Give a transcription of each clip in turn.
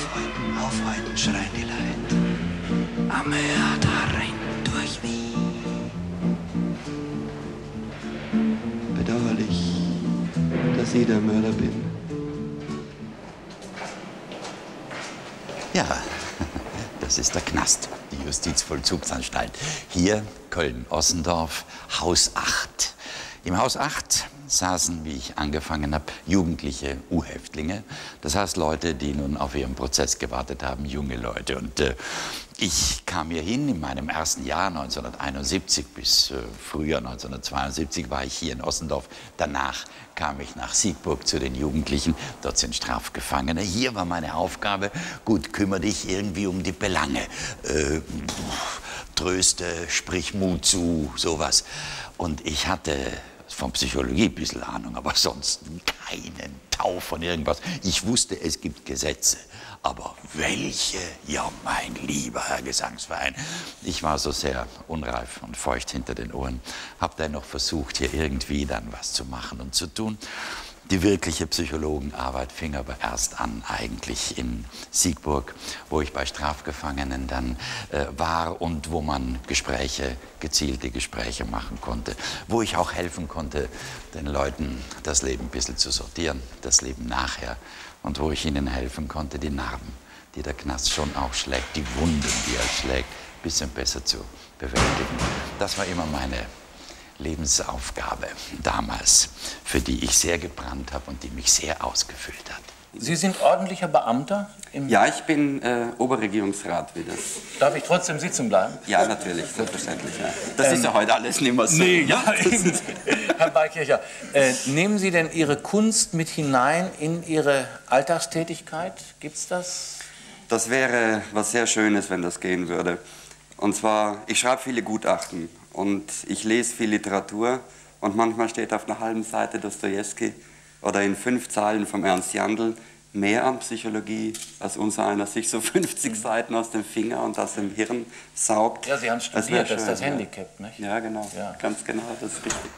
aufhalten, schreien die Leute. Am Mörder rennt durch Wien. Bedauerlich, dass ich der Mörder bin. Ja, das ist der Knast, die Justizvollzugsanstalt. Hier, Köln-Ossendorf, Haus 8. Im Haus 8 saßen, wie ich angefangen habe, jugendliche U-Häftlinge. Das heißt Leute, die nun auf ihren Prozess gewartet haben, junge Leute. Und ich kam hier hin in meinem ersten Jahr, 1971 bis Frühjahr 1972 war ich hier in Ossendorf. Danach kam ich nach Siegburg zu den Jugendlichen. Dort sind Strafgefangene. Hier war meine Aufgabe, gut, kümmere dich irgendwie um die Belange. Tröste, sprich Mut zu, sowas. Und ich hatte von Psychologie ein bisschen Ahnung, aber sonst keinen Tau von irgendwas. Ich wusste, es gibt Gesetze. Aber welche? Ja, mein lieber Herr Gesangsverein. Ich war so sehr unreif und feucht hinter den Ohren. Hab dennoch versucht, hier irgendwie dann was zu machen und zu tun. Die wirkliche Psychologenarbeit fing aber erst an, eigentlich in Siegburg, wo ich bei Strafgefangenen dann war und wo man gezielte Gespräche machen konnte, wo ich auch helfen konnte, den Leuten das Leben ein bisschen zu sortieren, das Leben nachher, und wo ich ihnen helfen konnte, die Narben, die der Knast schon auch schlägt, die Wunden, die er schlägt, ein bisschen besser zu bewältigen. Das war immer meine Lebensaufgabe damals, für die ich sehr gebrannt habe und die mich sehr ausgefüllt hat. Sie sind ordentlicher Beamter? Ja, ich bin Oberregierungsrat, wie das. Darf ich trotzdem sitzen bleiben? Ja, natürlich, selbstverständlich. Ja. Das ist ja heute alles nicht mehr so. Nee, ja, Herr Beikircher, nehmen Sie denn Ihre Kunst mit hinein in Ihre Alltagstätigkeit? Gibt's das? Das wäre was sehr Schönes, wenn das gehen würde. Und zwar, ich schreibe viele Gutachten und ich lese viel Literatur und manchmal steht auf einer halben Seite Dostojewski oder in 5 Zeilen vom Ernst Jandl mehr an Psychologie, als unser einer sich so 50 Seiten aus dem Finger und aus dem Hirn saugt. Ja, Sie haben studiert, das ist das Handicap, nicht? Ja, genau, ja. Ganz genau, das ist richtig.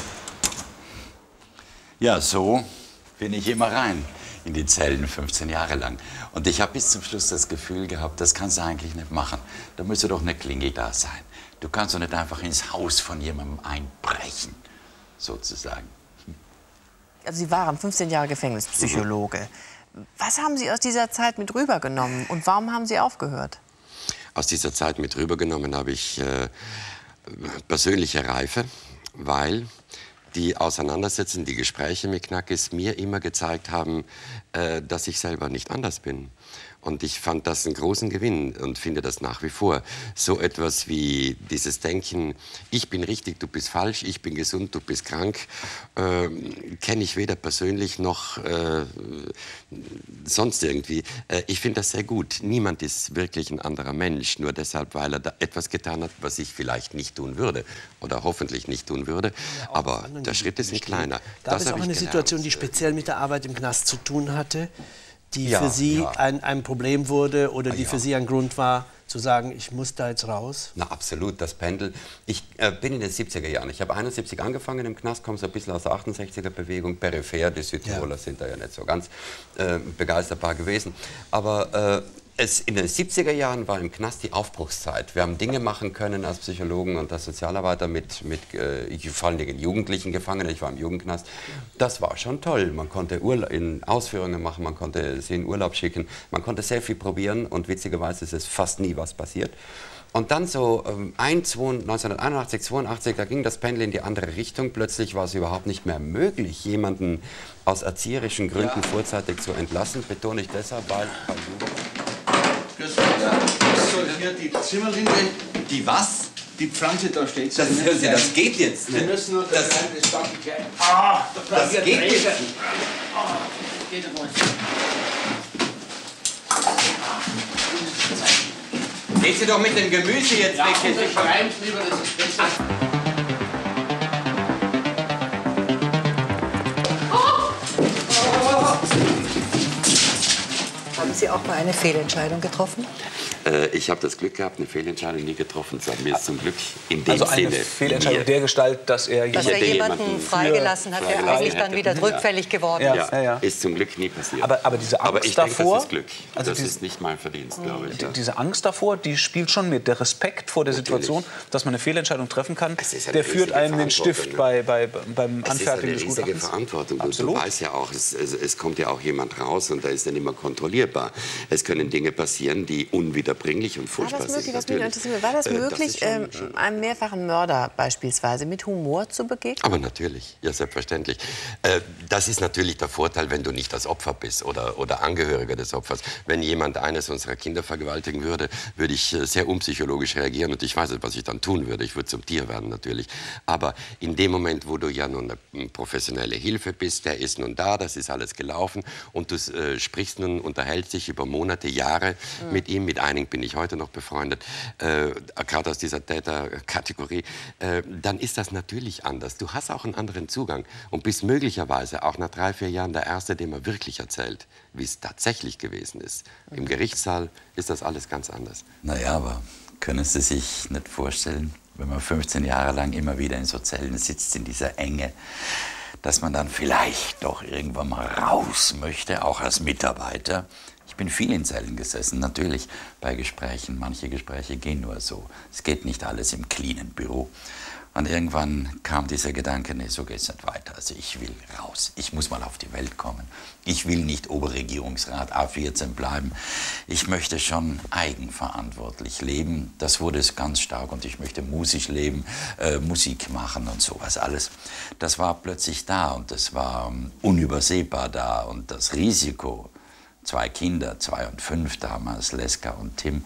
Ja, so bin ich immer rein in die Zellen 15 Jahre lang. Und ich habe bis zum Schluss das Gefühl gehabt, das kannst du eigentlich nicht machen. Da müsste doch eine Klingel da sein. Du kannst doch nicht einfach ins Haus von jemandem einbrechen, sozusagen. Also Sie waren 15 Jahre Gefängnispsychologe. Was haben Sie aus dieser Zeit mit rübergenommen und warum haben Sie aufgehört? Aus dieser Zeit mit rübergenommen habe ich persönliche Reife, weil die Auseinandersetzungen, die Gespräche mit Knackis mir immer gezeigt haben, dass ich selber nicht anders bin. Und ich fand das einen großen Gewinn und finde das nach wie vor. So etwas wie dieses Denken, ich bin richtig, du bist falsch, ich bin gesund, du bist krank, kenne ich weder persönlich noch sonst irgendwie. Ich finde das sehr gut. Niemand ist wirklich ein anderer Mensch, nur deshalb, weil er da etwas getan hat, was ich vielleicht nicht tun würde oder hoffentlich nicht tun würde. Aber der Schritt ist ein kleiner. Gab es auch eine Situation, die speziell mit der Arbeit im Knast zu tun hatte, die für Sie ein Problem wurde oder die für Sie ein Grund war, zu sagen, ich muss da jetzt raus? Na, absolut, das Pendel. Ich bin in den 70er Jahren. Ich habe 71 angefangen im Knast, komme so ein bisschen aus der 68er-Bewegung, peripher. Die Südtiroler sind da ja nicht so ganz begeisterbar gewesen. Aber in den 70er Jahren war im Knast die Aufbruchszeit. Wir haben Dinge machen können als Psychologen und als Sozialarbeiter mit vor allen Dingen jugendlichen Gefangenen. Ich war im Jugendknast. Das war schon toll. Man konnte in Ausführungen machen, man konnte sie in Urlaub schicken. Man konnte sehr viel probieren und witzigerweise ist es fast nie was passiert. Und dann so 1981, 82, da ging das Pendel in die andere Richtung. Plötzlich war es überhaupt nicht mehr möglich, jemanden aus erzieherischen Gründen vorzeitig zu entlassen. Betone ich deshalb, weil soll hier die Zimmerlinde. Die was? Die Pflanze da steht. Das geht jetzt nicht. Wir müssen nur das starke Kleid. Das geht jetzt nicht. Geht einmal. Geht sie doch mit dem Gemüse jetzt weg. Das schreiben lieber, das ist besser. Haben Sie auch mal eine Fehlentscheidung getroffen? Ich habe das Glück gehabt, eine Fehlentscheidung nie getroffen zu haben. Mir ist zum Glück in dem Also eine Sinne Fehlentscheidung der Gestalt, dass er jemanden freigelassen hat, der eigentlich dann wieder rückfällig geworden ist. Ja. Ist zum Glück nie passiert. Aber diese Angst ich davor... denke, das ist Glück. Also das ist nicht mein Verdienst, glaube ich. Diese Angst davor, die spielt schon mit. Der Respekt vor der Situation, dass man eine Fehlentscheidung treffen kann, der führt einen den Stift beim Anfertigen des Gutachtens. Das ist eine riesige Verantwortung. Du weißt ja auch, es kommt ja auch jemand raus und da ist dann immer kontrollierbar. Es können Dinge passieren, die unwiederbringlich und furchtbar sind. War das möglich, einem mehrfachen Mörder beispielsweise mit Humor zu begegnen? Aber natürlich, ja selbstverständlich. Das ist natürlich der Vorteil, wenn du nicht das Opfer bist oder Angehöriger des Opfers. Wenn jemand eines unserer Kinder vergewaltigen würde, würde ich sehr unpsychologisch reagieren und ich weiß nicht, was ich dann tun würde. Ich würde zum Tier werden natürlich. Aber in dem Moment, wo du ja nun eine professionelle Hilfe bist, der ist nun da, das ist alles gelaufen und du sprichst nun, unterhältst dich über Monate, Jahre mit ihm, mit einigen bin ich heute noch befreundet, gerade aus dieser Täterkategorie, dann ist das natürlich anders. Du hast auch einen anderen Zugang und bist möglicherweise auch nach 3, 4 Jahren der Erste, dem er wirklich erzählt, wie es tatsächlich gewesen ist. Im Gerichtssaal ist das alles ganz anders. Naja, aber können Sie sich nicht vorstellen, wenn man 15 Jahre lang immer wieder in so Zellen sitzt, in dieser Enge, dass man dann vielleicht doch irgendwann mal raus möchte, auch als Mitarbeiter? Ich bin viel in Zellen gesessen, natürlich bei Gesprächen. Manche Gespräche gehen nur so. Es geht nicht alles im cleanen Büro. Und irgendwann kam dieser Gedanke, nee, so geht es nicht weiter. Also ich will raus. Ich muss mal auf die Welt kommen. Ich will nicht Oberregierungsrat A14 bleiben. Ich möchte schon eigenverantwortlich leben. Das wurde es ganz stark. Und ich möchte musisch leben, Musik machen und sowas alles. Das war plötzlich da und das war unübersehbar da. Und das Risiko, 2 Kinder, 2 und 5 damals, Leska und Tim,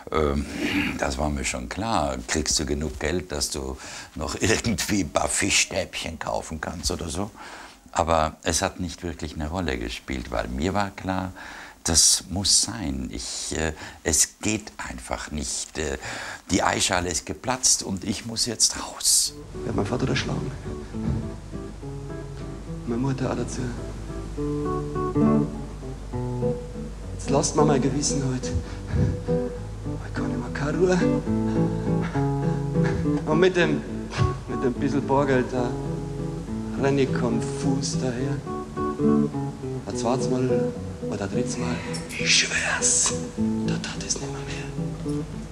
das war mir schon klar. Kriegst du genug Geld, dass du noch irgendwie ein paar Fischstäbchen kaufen kannst oder so? Aber es hat nicht wirklich eine Rolle gespielt, weil mir war klar, das muss sein. Es geht einfach nicht. Die Eierschale ist geplatzt und ich muss jetzt raus. Ich hab meinen Vater erschlagen. Meine Mutter auch dazu. Jetzt lasst mir mein Gewissen halt. Ich kann nicht mehr keine Ruhe. Und mit dem bisschen Bargeld da renne ich konfus daher. Ein zweites Mal oder ein drittes Mal. Ich schwör's, da tat es nicht mehr.